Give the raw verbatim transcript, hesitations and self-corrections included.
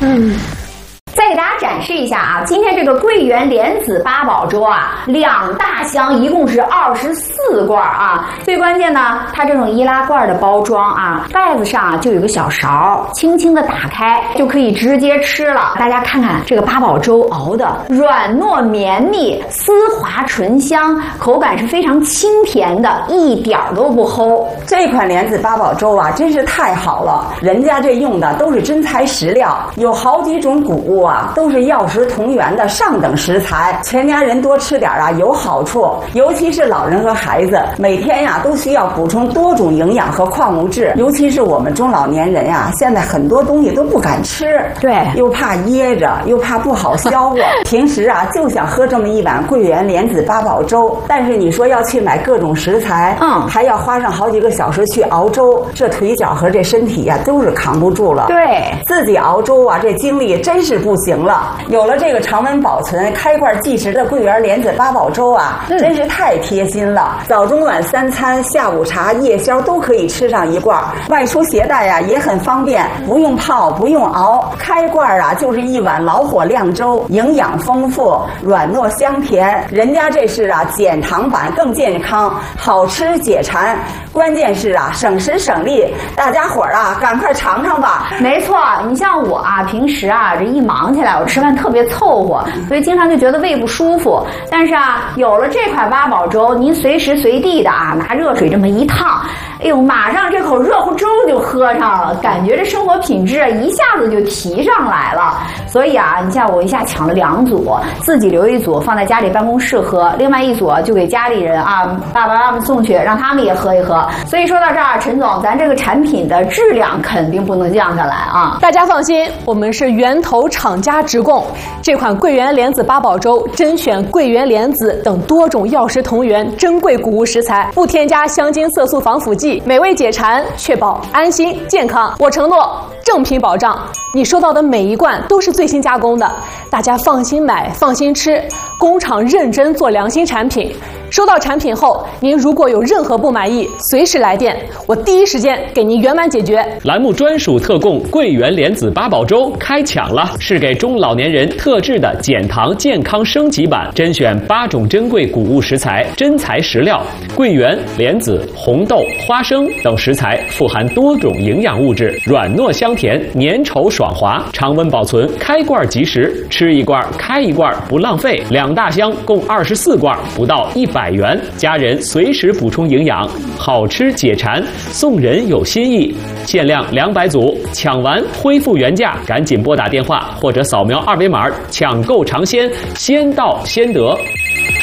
嗯。再给大家展示一下啊，今天这个桂圆莲子八宝粥啊，两大箱，一共是二十四罐啊。最关键呢，它这种易拉罐的包装啊，盖子上啊就有个小勺，轻轻的打开就可以直接吃了。大家看看这个八宝粥熬的软糯绵密、丝滑醇香，口感是非常清甜的，一点都不齁。 这款莲子八宝粥啊，真是太好了，人家这用的都是真材实料，有好几种谷物啊，都是药食同源的上等食材，全家人多吃点啊有好处，尤其是老人和孩子，每天呀都需要补充多种营养和矿物质，尤其是我们中老年人呀，现在很多东西都不敢吃， 对， 又怕噎着，又怕不好消化，平时啊就想喝这么一碗桂圆莲子八宝粥，但是你说要去买各种食材，嗯，还要花上好几个小时去熬粥，这腿脚和这身体呀都是扛不住了。 对， 自己熬粥啊，这精力真是不行了。有了这个常温保存、开罐即食的桂圆莲子八宝粥啊，嗯、真是太贴心了。早中晚三餐、下午茶、夜宵都可以吃上一罐，外出携带呀、啊、也很方便，不用泡，不用熬，开罐啊就是一碗老火靓粥，营养丰富，软糯香甜。人家这是啊减糖版，更健康，好吃解馋，关键是啊省时省力。大家伙儿啊，赶快尝尝吧。 没错，你像我啊，平时啊这一忙起来，我吃饭特别凑合，所以经常就觉得胃不舒服。但是啊，有了这款八宝粥，您随时随地的啊拿热水这么一烫，哎呦，马上这口热乎粥就喝上了，感觉这生活品质啊一下子就提上来了。所以啊，你像我一下抢了两组，自己留一组放在家里办公室喝，另外一组就给家里人啊爸爸妈妈送去，让他们也喝一喝。所以说到这儿，陈总，咱这个产品的质量肯定不能降下来啊！ 大家放心，我们是源头厂家直供。这款桂圆莲子八宝粥甄选桂圆莲子等多种药食同源珍贵谷物食材，不添加香精、色素、防腐剂，美味解馋，确保安心健康。我承诺正品保障，你收到的每一罐都是最新加工的，大家放心买，放心吃。工厂认真做良心产品。收到产品后，您如果有任何不满意，随时来电，我第一时间给您圆满解决。 栏目专属特供桂圆莲子八宝粥开抢了，是给中老年人特制的减糖健康升级版，甄选八种珍贵谷物食材，真材实料，桂圆、莲子、红豆、花生等食材富含多种营养物质，软糯香甜，粘稠爽滑，常温保存，开罐即食，吃一罐开一罐不浪费。两大箱共二十四罐，不到一百元，家人随时补充营养，好吃解馋，送人有心意。限量两百组，抢完恢复原价，赶紧拨打电话或者扫描二维码抢购尝鲜，先到先得。